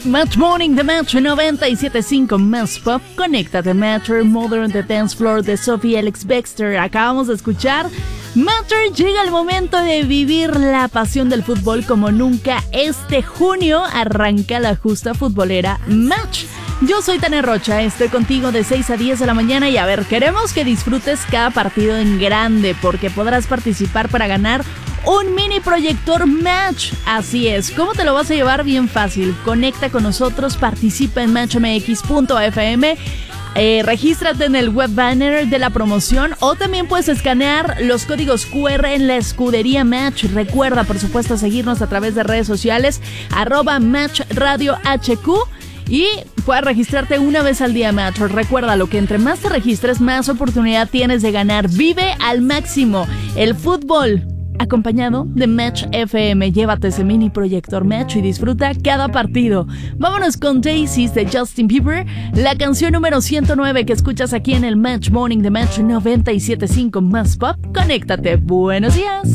Match Morning de Match 97.5 Más Pop. Conéctate, Matter Modern The Dance Floor de Sophie Alex Baxter. Acabamos de escuchar Matter. Llega el momento de vivir la pasión del fútbol como nunca. Este junio arranca la justa futbolera Match. Yo soy Tania Rocha, estoy contigo de 6 a 10 de la mañana y a ver, queremos que disfrutes cada partido en grande porque podrás participar para ganar un mini proyector Match. Así es, ¿cómo te lo vas a llevar? Bien fácil, conecta con nosotros, participa en matchmx.fm. Regístrate en el web banner de la promoción o también puedes escanear los códigos QR en la escudería Match. Recuerda, por supuesto, seguirnos a través de redes sociales @MatchRadioHQ y puedes registrarte una vez al día, Match. Recuerda, lo que entre más te registres, más oportunidad tienes de ganar. Vive al máximo el fútbol acompañado de Match FM. Llévate ese mini proyector Match y disfruta cada partido. Vámonos con Daisies de Justin Bieber, la canción número 109 que escuchas aquí en el Match Morning de Match 97.5 Más Pop. Conéctate. Buenos días.